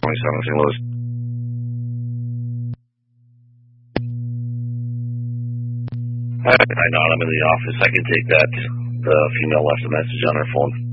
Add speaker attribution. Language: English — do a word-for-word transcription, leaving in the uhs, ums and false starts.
Speaker 1: twenty-seven, Saint Louis. I know I'm in the office. I can take that. The female left a message on her phone.